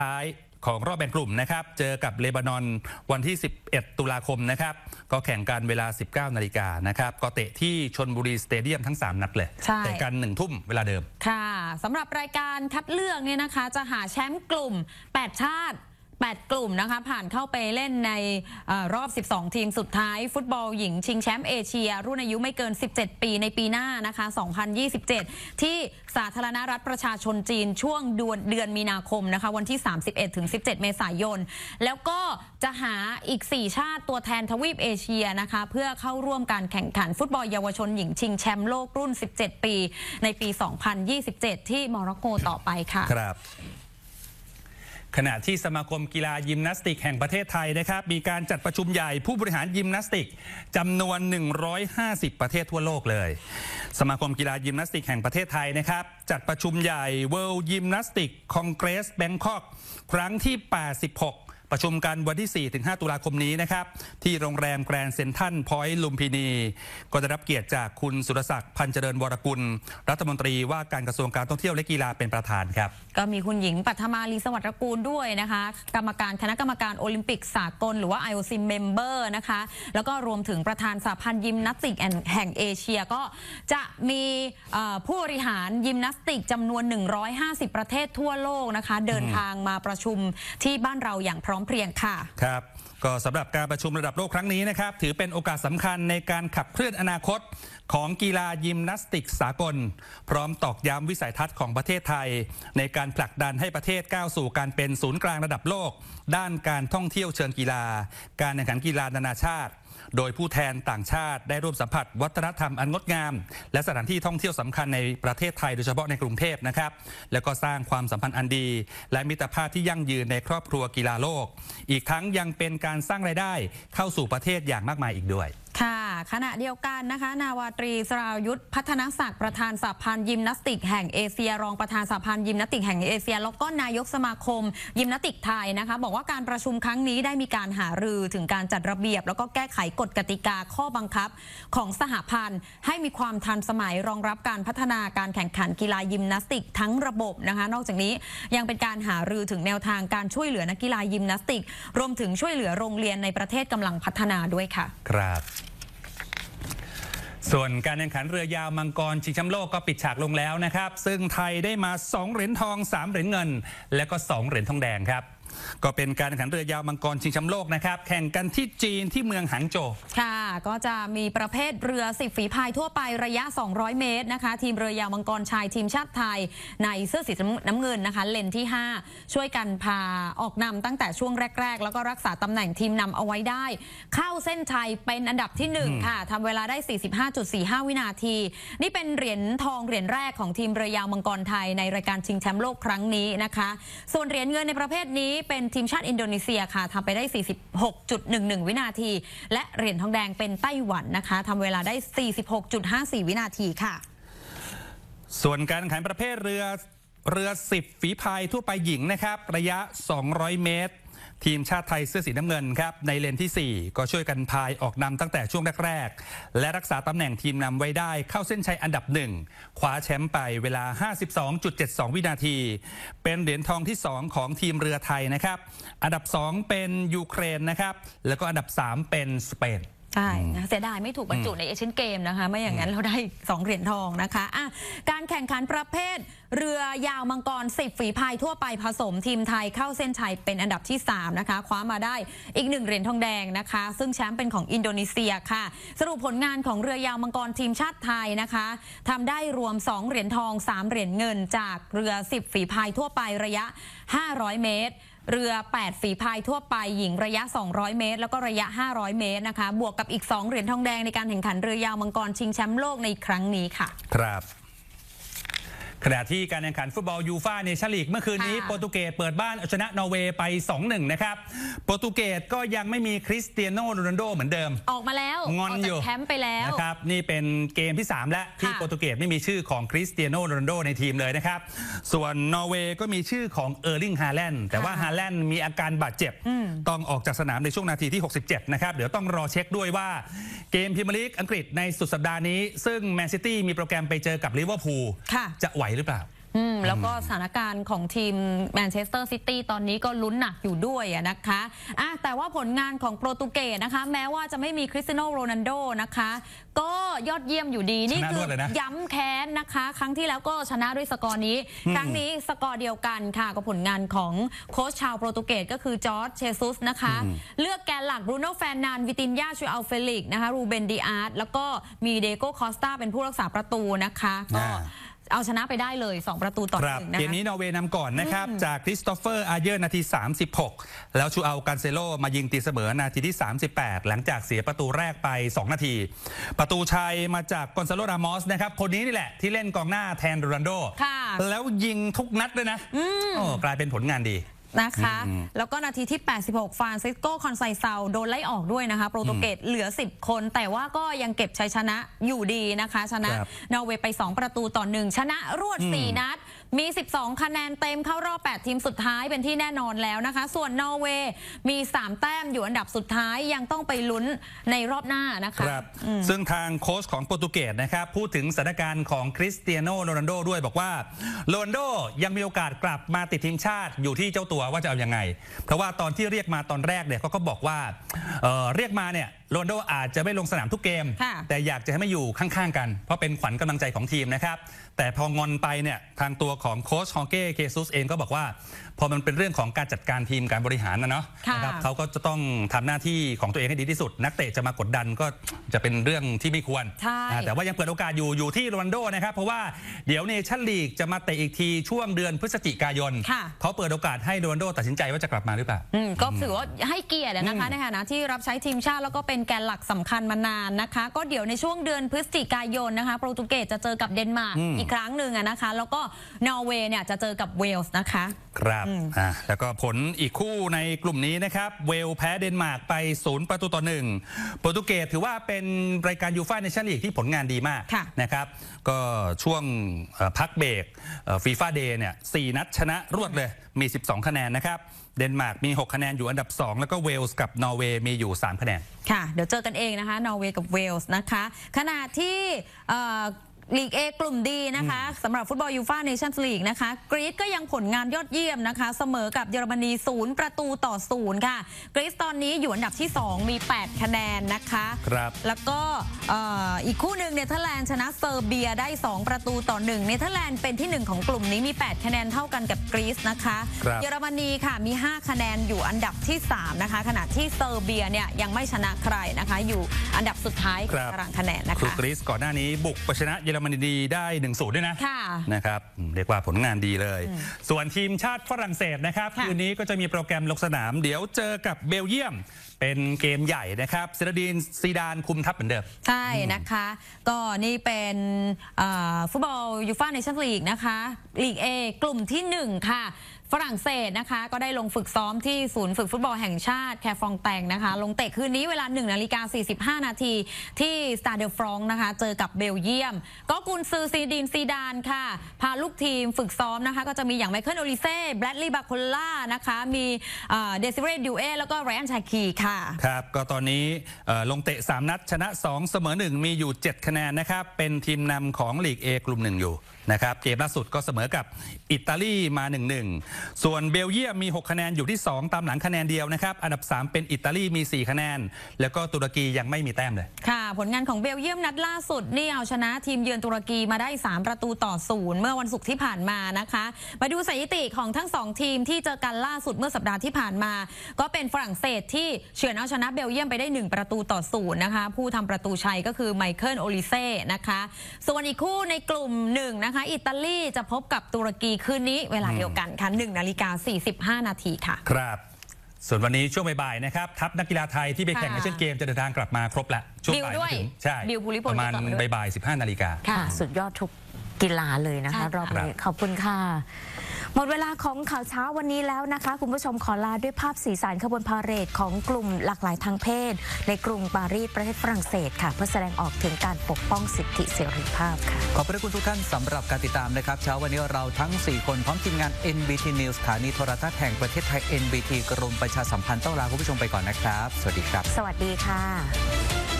ท้ายของรอบแบ่งกลุ่มนะครับเจอกับเลบานอนวันที่11ตุลาคมนะครับก็แข่งกันเวลา 19 นาฬิกานะครับก็เตะที่ชลบุรีสเตเดียมทั้ง3นัดเลยเตะกัน1 ทุ่มเวลาเดิมค่ะสำหรับรายการคัดเลือกเนี่ยนะคะจะหาแชมป์กลุ่ม8ชาติ8 กลุ่มนะคะผ่านเข้าไปเล่นในรอบ12ทีมสุดท้ายฟุตบอลหญิงชิงแชมป์เอเชียรุ่นอายุไม่เกิน17ปีในปีหน้านะคะ2027ที่สาธารณรัฐประชาชนจีนช่วงเดือนมีนาคมนะคะวันที่31ถึง17เมษายนแล้วก็จะหาอีก4ชาติตัวแทนทวีปเอเชียนะคะเพื่อเข้าร่วมการแข่งขันฟุตบอลเยาวชนหญิงชิงแชมป์โลกรุ่น17ปีในปี2027ที่โมร็อกโกต่อไปค่ะครับขณะที่สมาคมกีฬายิมนาสติกแห่งประเทศไทยนะครับมีการจัดประชุมใหญ่ผู้บริหารยิมนาสติกจำนวน150ประเทศทั่วโลกเลยสมาคมกีฬายิมนาสติกแห่งประเทศไทยนะครับจัดประชุมใหญ่ World Gymnastics Congress Bangkok ครั้งที่86ประชุมกันวันที่ 4-5 ตุลาคมนี้นะครับที่โรงแรมแกรนด์เซ็นทรัลพอยต์ลุมพินีก็ได้รับเกียรติจากคุณสุรศักดิ์พันเจริญวรกุลรัฐมนตรีว่าการกระทรวงการท่องเที่ยวและกีฬาเป็นประธานครับก็มีคุณหญิงปัทมาลีสวัสดิ์ตระกูลด้วยนะคะคณะกรรมการโอลิมปิกสากลหรือว่า IOC Member นะคะแล้วก็รวมถึงประธานสหพันธ์ยิมนาสติกแห่งเอเชียก็จะมีผู้บริหารยิมนาสติกจำนวน150ประเทศทั่วโลกนะคะเดินทางมาประชุมที่บ้านเราอย่างพร้อมเพรียงค่ะครับก็สำหรับการประชุมระดับโลกครั้งนี้นะครับถือเป็นโอกาสสำคัญในการขับเคลื่อนอนาคตของกีฬายิมนาสติกสากลพร้อมตอกย้ำวิสัยทัศน์ของประเทศไทยในการผลักดันให้ประเทศก้าวสู่การเป็นศูนย์กลางระดับโลกด้านการท่องเที่ยวเชิงกีฬาการแข่งขันกีฬานานาชาติโดยผู้แทนต่างชาติได้ร่วมสัมผัสวัฒนธรรมอันงดงามและสถานที่ท่องเที่ยวสำคัญในประเทศไทยโดยเฉพาะในกรุงเทพนะครับแล้วก็สร้างความสัมพันธ์อันดีและมิตรภาพที่ยั่งยืนในครอบครัวกีฬาโลกอีกทั้งยังเป็นการสร้างรายได้เข้าสู่ประเทศอย่างมากมายอีกด้วยค่ะขณะเดียวกันนะคะนาวาตรีสรายุทธพัฒนศักดิ์ประธานสหพันธ์ยิมนาสติกแห่งเอเชียรองประธานสหพันธ์ยิมนาสติกแห่งเอเชียแล้วก็นายกสมาคมยิมนาสติกไทยนะคะบอกว่าการประชุมครั้งนี้ได้มีการหารือถึงการจัดระเบียบแล้วก็แก้ไขกฎกติกาข้อบังคับของสหพันธ์ให้มีความทันสมัยรองรับการพัฒนาการแข่งขันกีฬายิมนาสติกทั้งระบบนะคะนอกจากนี้ยังเป็นการหารือถึงแนวทางการช่วยเหลือนักกีฬายิมนาสติกรวมถึงช่วยเหลือโรงเรียนในประเทศกำลังพัฒนาด้วยค่ะครับส่วนการแข่งขันเรือยาวมังกรชิงแชมป์โลกก็ปิดฉากลงแล้วนะครับซึ่งไทยได้มา2เหรียญทอง3เหรียญเงินและก็2เหรียญทองแดงครับก็เป็นการแข่งขันเรือยาวมังกรชิงแชมป์โลกนะครับแข่งกันที่จีนที่เมืองหางโจวค่ะก็จะมีประเภทเรือ10ฝีพายทั่วไประยะ200เมตรนะคะทีมเรือยาวมังกรชายทีมชาติไทยในเสื้อสีน้ำเงินนะคะเลนที่5ช่วยกันพาออกนำตั้งแต่ช่วงแรกๆแล้วก็รักษาตำแหน่งทีมนำเอาไว้ได้เข้าเส้นชัยเป็นอันดับที่1ค่ะทำเวลาได้ 45.45 วินาทีนี่เป็นเหรียญทองเหรียญแรกของทีมเรือยาวมังกรไทยในรายการชิงแชมป์โลกครั้งนี้นะคะส่วนเหรียญเงินในประเภทนี้เป็นทีมชาติอินโดนีเซียค่ะทำไปได้ 46.11 วินาทีและเหรียญทองแดงเป็นไต้หวันนะคะทำเวลาได้ 46.54 วินาทีค่ะส่วนการแข่งขันประเภทเรือ10ฝีพายทั่วไปหญิงนะครับระยะ200เมตรทีมชาติไทยเสื้อสีน้ำเงินครับในเลนที่4ก็ช่วยกันพายออกนำตั้งแต่ช่วงแรกๆและรักษาตำแหน่งทีมนำไว้ได้เข้าเส้นชัยอันดับ1คว้าแชมป์ไปเวลา 52.72 วินาทีเป็นเหรียญทองที่2ของทีมเรือไทยนะครับอันดับ2เป็นยูเครนนะครับแล้วก็อันดับ3เป็นสเปนใช่เสียดายไม่ถูกบรรจุในเอเชียนเกมนะคะไม่อย่างนั้นเราได้2เหรียญทองนะคะการแข่งขันประเภทเรือยาวมังกร10ฝีพายทั่วไปผสมทีมไทยเข้าเส้นชัยเป็นอันดับที่3นะคะคว้ามาได้อีก1เหรียญทองแดงนะคะซึ่งแชมป์เป็นของอินโดนีเซียค่ะสรุปผลงานของเรือยาวมังกรทีมชาติไทยนะคะทำได้รวม2เหรียญทอง3เหรียญเงินจากเรือ10ฝีพายทั่วไประยะ500เมตรเรือ8ฝีพายทั่วไปหญิงระยะ200เมตรแล้วก็ระยะ500เมตรนะคะบวกกับอีก2เหรียญทองแดงในการแข่งขันเรือยาวมังกรชิงแชมป์โลกในครั้งนี้ค่ะครับขณะที่การแข่งขันฟุตบอลยูฟ่าเนชั่นลีกเมื่อคืนนี้โปรตุเกสเปิดบ้านเอาชนะนอร์เวย์ไป 2-1 นะครับโปรตุเกสก็ยังไม่มีคริสเตียโนโรนัลโดเหมือนเดิมออกมาแล้วงอนอยู่แคมป์ไปแล้วนะครับนี่เป็นเกมที่3แล้วที่โปรตุเกสไม่มีชื่อของคริสเตียโนโรนัลโดในทีมเลยนะครับส่วนนอร์เวย์ก็มีชื่อของเออร์ลิงฮาแลนด์แต่ว่าฮาแลนด์มีอาการบาดเจ็บต้องออกจากสนามในช่วงนาทีที่67นะครับเดี๋ยวต้องรอเช็คด้วยว่าเกมพรีเมียร์ลีกอังกฤษในสุดสัปดาห์นี้ซึ่งแมนซิตี้มีโปรแกรมไปเจอกับลิเวอร์พูลจะไหวหรือเปล่าแล้วก็สถานการณ์ของทีมแมนเชสเตอร์ซิตี้ตอนนี้ก็ลุ้นหนักอยู่ด้วยนะคะแต่ว่าผลงานของโปรตุเกสนะคะแม้ว่าจะไม่มีคริสเตียโนโรนัลโดนะคะก็ยอดเยี่ยมอยู่ดีนี่คือย้ำแค้นนะคะครั้งที่แล้วก็ชนะด้วยสกอร์นี้ครั้งนี้สกอร์เดียวกันค่ะกับผลงานของโค้ชชาวโปรตุเกสก็คือจอร์จเชซุสนะคะเลือกแกนหลักบรูโน่แฟร์นันวิตินยาชูอัลเฟลิกนะคะรูเบนดิอาร์ตแล้วก็มีเดโก้คอสตาเป็นผู้รักษาประตูนะคะก็เอาชนะไปได้เลย2 ประตูต่อ 1นะคะเกมนี้นอร์เวย์นำก่อนนะครับจากคริสโตเฟอร์อาเยอร์นาที36แล้วชูอัลกันเซโลมายิงตีเสมอนาทีที่38หลังจากเสียประตูแรกไป2 นาทีประตูชัยมาจากกอนซาโลรามอสนะครับคนนี้นี่แหละที่เล่นกองหน้าแทนโรนัลโดแล้วยิงทุกนัดเลยนะกลายเป็นผลงานดีนะคะแล้วก็นาทีที่86ฟรานซิสโกคอนไซเซาโดนไล่ออกด้วยนะคะโปรตุเกสเหลือ10 คนแต่ว่าก็ยังเก็บชัยชนะอยู่ดีนะคะชนะนอร์เวย์ไป2 ประตูต่อ 1ชนะรวด4 นัดมี12 คะแนนเต็มเข้ารอบ8 ทีมสุดท้ายเป็นที่แน่นอนแล้วนะคะส่วนนอร์เวย์มี3 แต้มอยู่อันดับสุดท้ายยังต้องไปลุ้นในรอบหน้านะคะซึ่งทางโค้ชของโปรตุเกสนะครับพูดถึงสถานการณ์ของคริสเตียโนโรนัลโดด้วยบอกว่าโรนัลโดยังมีโอกาสกลับมาติดทีมชาติอยู่ที่เจ้าตัวว่าจะเอายังไงเพราะว่าตอนที่เรียกมาตอนแรกเนี่ยเขาก็บอกว่าเรียกมาเนี่ยโรนัลโดอาจจะไม่ลงสนามทุกเกมแต่อยากจะให้มาอยู่ข้างๆกันเพราะเป็นขวัญกำลังใจของทีมนะครับแต่พองอนไปเนี่ยทางตัวของโค้ชฮอเก้เคซุสเองก็บอกว่าพอมันเป็นเรื่องของการจัดการทีมการบริหารนะเนาะนะครับเขาก็จะต้องทำหน้าที่ของตัวเองให้ดีที่สุดนักเตะจะมากดดันก็จะเป็นเรื่องที่ไม่ควรแต่ว่ายังเปิดโอกาสอยู่ที่โรนัลโดนะครับเพราะว่าเดี๋ยวเนชั่นลีกจะมาเตะอีกทีช่วงเดือนพฤศจิกายนเขาเปิดโอกาสให้โรนัลโดตัดสินใจว่าจะกลับมาหรือเปล่าก็ถือว่าให้เกียรตินะคะในฐานะที่รับใช้ทีมชาติแล้วก็เป็นแกนหลักสำคัญมานานนะคะก็เดี๋ยวในช่วงเดือนพฤศจิกายนนะคะโปรตุเกสจะเจอกับเดนมาร์กอีกครั้งหนึ่งนะคะแล้วก็นอร์เวย์เนี่ยจะเจอกับเวลส์นะคะครับแล้วก็ผลอีกคู่ในกลุ่มนี้นะครับเวลแพ้เดนมาร์กไป0 ประตูต่อ 1โปรตุเกสถือว่าเป็นรายการยูฟ่าเนชั่นลีกที่ผลงานดีมากนะครับก็ช่วงพักเบรกฟีฟ่าเดย์เนี่ย4 นัดชนะรวดเลยมี12 คะแนนนะครับเดนมาร์กมี6 คะแนนอยู่อันดับ2แล้วก็เวลส์กับนอร์เวย์มีอยู่3 คะแนนค่ะเดี๋ยวเจอกันเองนะคะนอร์เวย์กับเวลส์นะคะขณะที่ลีก A กลุ่มดีนะคะสำหรับฟุตบอลยูฟ่าเนชั่นส์ลีกนะคะกรีซก็ยังผลงานยอดเยี่ยมนะคะเสมอกับเยอรมนี0 ประตูต่อ 0ค่ะกรีซตอนนี้อยู่อันดับที่2มี8 คะแนนนะคะแล้วก็อีกคู่หนึ่งเนเธอร์แลนด์ชนะเซอร์เบียได้2 ประตูต่อ 1เนเธอร์แลนด์เป็นที่1ของกลุ่มนี้มี8 คะแนนเท่ากันกับกรีซนะคะเยอรมนีค่ะมี5 คะแนนอยู่อันดับที่3นะคะขณะที่เซอร์เบียเนี่ยยังไม่ชนะใครนะคะอยู่อันดับสุดท้ายของตารางคะแนนนะคะคือกรีซก่อนหน้านี้บุกไปชนะเยอรมนีได้ 1-0 ด้วยนะครับเรียกว่าผลงานดีเลยส่วนทีมชาติฝรั่งเศสนะครับคืนนี้ก็จะมีโปรแกรมลงสนามเดี๋ยวเจอกับเบลเยียมเป็นเกมใหญ่นะครับซินาดีนซีดานคุมทัพเหมือนเดิมใช่นะคะก็นี่เป็นฟุตบอลยูฟ่าเนชั่นส์ลีกนะคะลีก A กลุ่มที่1ค่ะฝรั่งเศสนะคะก็ได้ลงฝึกซ้อมที่ศูนย์ฝึกฟุตบอลแห่งชาติแคฟองแตงนะคะลงเตะคืนนี้เวลา 1:45 นาทีที่สตาเดลฟรองนะคะเจอกับเบลเยียมก็กุนซือซีดีนซีดานค่ะพาลูกทีมฝึกซ้อมนะคะก็จะมีอย่างไมเคิลโอลิเซ่แบรดลีย์บาโคล่านะคะมีเดซิเรตดิวเอแล้วก็ไรอันชาคีค่ะครับก็ตอนนี้ลงเตะ3 นัดชนะ2เสมอ1มีอยู่7 คะแนนนะครับเป็นทีมนำของลีก A กลุ่ม1อยู่นะครับเกมล่าสุดก็เสมอกับอิตาลีมา 1-1 ส่วนเบลเยียมมี6 คะแนนอยู่ที่2ตามหลังคะแนนเดียวนะครับอันดับ3เป็นอิตาลีมี4 คะแนนแล้วก็ตุรกียังไม่มีแต้มเลยค่ะผลงานของเบลเยียมนัดล่าสุดนี่เอาชนะทีมเยือนตุรกีมาได้3 ประตูต่อ 0เมื่อวันศุกร์ที่ผ่านมานะคะมาดูสถิติของทั้ง2ทีมที่เจอกันล่าสุดเมื่อสัปดาห์ที่ผ่านมาก็เป็นฝรั่งเศสที่เฉือนเอาชนะเบลเยียมไปได้1 ประตูต่อ 0นะคะผู้ทำประตูชัยก็คือไมเคิลโอลิเซ่นะคะส่วนอีกคู่ในกลุ่ม1นะคะอิตาลีจะพบกับตุรกีคืนนี้เวลาเดียวกันค่ะ 1:45 นาทีค่ะครับส่วนวันนี้ช่วงบ่ายๆนะครับทัพนักกีฬาไทยที่ไปแข่งเอเชียนเกมจะเดินทางกลับมาครบละช่วงบ่ายถึงใช่ประมาณบ่ายๆ 15 นาฬิกาค่ะสุดยอดทุกกีฬาเลยนะคะรอบนี้ขอบคุณค่ะหมดเวลาของข่าวเช้าวันนี้แล้วนะคะคุณผู้ชมขอลาด้วยภาพสีสันขบวนพาเหรดของกลุ่มหลากหลายทางเพศในกรุงปารีสประเทศฝรั่งเศสค่ะเพื่อแสดงออกถึงการปกป้องสิทธิเสรีภาพค่ะขอบพระคุณทุกท่านสำหรับการติดตามนะครับเช้าวันนี้เราทั้ง4คนพร้อมทีมงาน NBT News สถานีโทรทัศน์แห่งประเทศไทย NBT กรมประชาสัมพันธ์ต้องลาคุณผู้ชมไปก่อนนะครับสวัสดีครับสวัสดีค่ะ